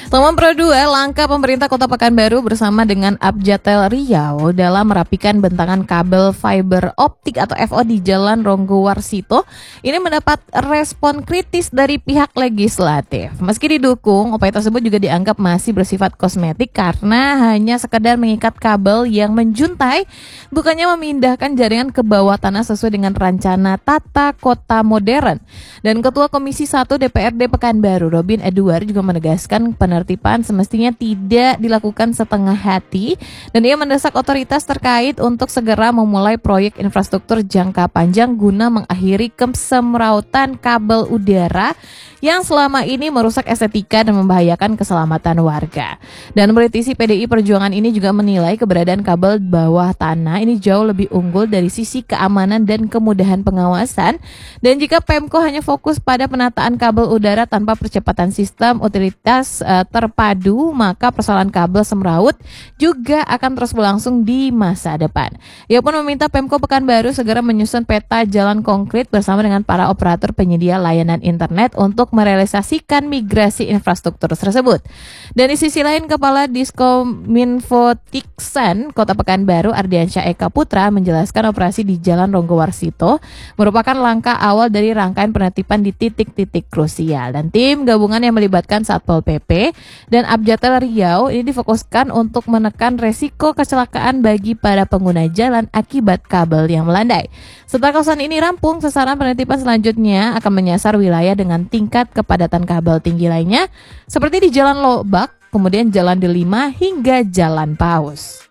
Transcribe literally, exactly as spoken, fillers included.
Nomor Pro dua, langkah pemerintah Kota Pekanbaru bersama dengan Abjatel Riau dalam merapikan bentangan kabel fiber optik atau F O di Jalan Ronggo Warsito ini mendapat respon kritis dari pihak legislatif. Meski didukung, upaya tersebut juga dianggap masih bersifat kosmetik karena hanya sekedar mengikat kabel yang menjuntai, bukannya memindahkan jaringan ke bawah tanah sesuai dengan rencana tata kota modern. Dan Ketua Komisi satu D P R D Pekanbaru, Robin Edward, juga menegaskan penertiban semestinya tidak dilakukan setengah hati dan ia mendesak otoritas terkait untuk segera memulai proyek infrastruktur jangka panjang guna mengakhiri kesemrautan kabel udara yang selama ini merusak estetika dan membahayakan keselamatan warga. Dan politisi P D I Perjuangan ini juga menilai keberadaan kabel bawah tanah ini jauh lebih unggul dari sisi keamanan dan kemudahan pengawasan. Dan jika Pemko hanya fokus pada penataan kabel udara tanpa percepatan sistem utilitas uh, terpadu, maka persoalan kabel semraut juga akan terus berlangsung di masa depan. Ia pun meminta Pemko Pekanbaru segera menyusun peta jalan konkret bersama dengan para operator penyedia layanan internet untuk merealisasikan migrasi infrastruktur tersebut. Dan di sisi lain, Kepala Diskominfotiksan Kota Pekanbaru Ardiansyah Eka Putra menjelaskan operasi di Jalan Ronggo Warsito merupakan langkah awal dari rangkaian penertiban di titik-titik krusial. Dan tim gabungan yang melibatkan Satpol P P dan Abjatel Riau ini difokuskan untuk menekan resiko kecelakaan bagi para pengguna jalan akibat kabel yang melandai. Setelah kawasan ini rampung, sasaran penertiban selanjutnya akan menyasar wilayah dengan tingkat kepadatan kabel tinggi lainnya seperti di Jalan Lobak, kemudian Jalan Delima hingga Jalan Paus.